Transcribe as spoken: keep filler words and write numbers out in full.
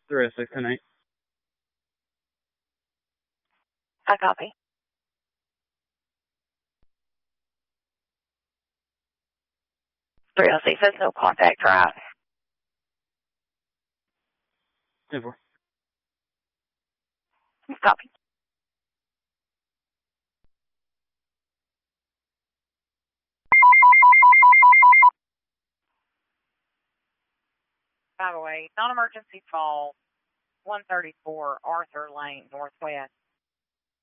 three oh six ten eight. I copy. three oh six says no contact drive. ten four. Copy. five oh eight, non-emergency call, one thirty-four Arthur Lane, Northwest.